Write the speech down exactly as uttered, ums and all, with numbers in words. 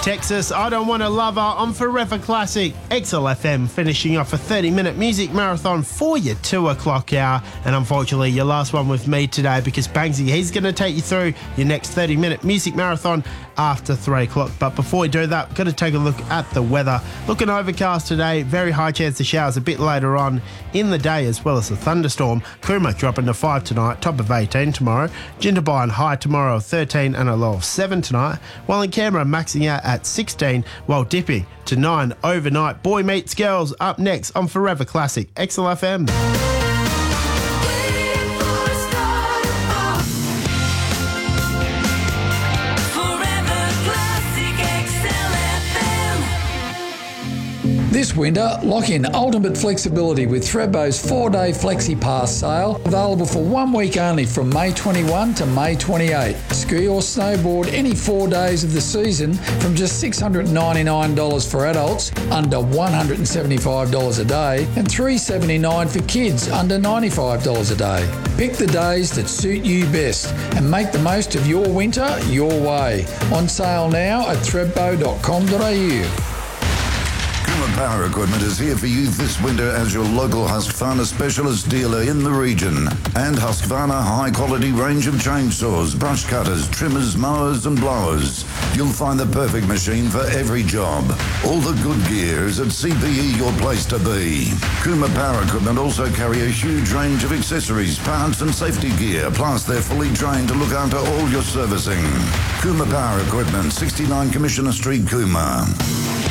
Texas, I Don't Want to Love Her on Forever Classic. X L F M finishing off a thirty-minute music marathon for your two o'clock hour. And unfortunately, your last one with me today because Banksy, he's going to take you through your next thirty-minute music marathon after three o'clock. But before we do that, got to take a look at the weather. Looking overcast today, very high chance of showers a bit later on in the day as well as a thunderstorm. Cooma dropping to five tonight, top of eighteen tomorrow. Jindabyne high tomorrow of thirteen and a low of seven tonight. While in Canberra maxing out at sixteen while dipping to nine overnight. Boy Meets Girls up next on Forever Classic X L F M. This winter, lock in ultimate flexibility with Thredbo's four-day Flexi Pass sale, available for one week only from May twenty-first to May twenty-eighth. Ski or snowboard any four days of the season from just six hundred ninety-nine dollars for adults, under one hundred seventy-five dollars a day, and three hundred seventy-nine dollars for kids, under ninety-five dollars a day. Pick the days that suit you best and make the most of your winter your way. On sale now at thredbo dot com dot a u. Cooma Power Equipment is here for you this winter as your local Husqvarna specialist dealer in the region. And Husqvarna high-quality range of chainsaws, brush cutters, trimmers, mowers and blowers. You'll find the perfect machine for every job. All the good gear is at C P E your place to be. Cooma Power Equipment also carry a huge range of accessories, parts and safety gear, plus they're fully trained to look after all your servicing. Cooma Power Equipment, sixty-nine Commissioner Street, Cooma.